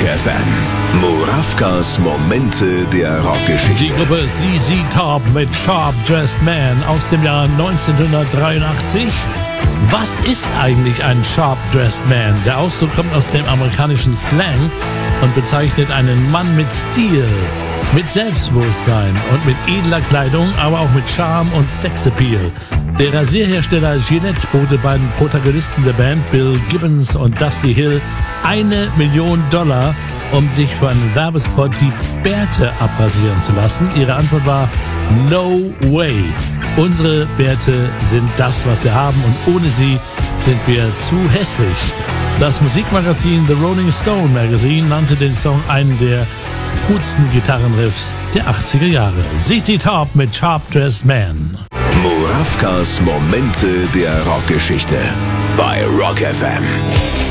FM. Murawkas Momente der Rockgeschichte. Die Gruppe ZZ Top mit Sharp Dressed Man aus dem Jahr 1983. Was ist eigentlich ein Sharp Dressed Man? Der Ausdruck kommt aus dem amerikanischen Slang und bezeichnet einen Mann mit Stil, mit Selbstbewusstsein und mit edler Kleidung, aber auch mit Charme und Sexappeal. Der Rasierhersteller Gillette bot den beiden Protagonisten der Band, Bill Gibbons und Dusty Hill, $1 Million, um sich für einen Werbespot die Bärte abrasieren zu lassen. Ihre Antwort war No way. Unsere Bärte sind das, was wir haben, und ohne sie sind wir zu hässlich. Das Musikmagazin The Rolling Stone Magazine nannte den Song einen der coolsten Gitarrenriffs der 80er Jahre. ZZ Top mit Sharp Dressed Man. Murawkas Momente der Rockgeschichte bei Rock FM.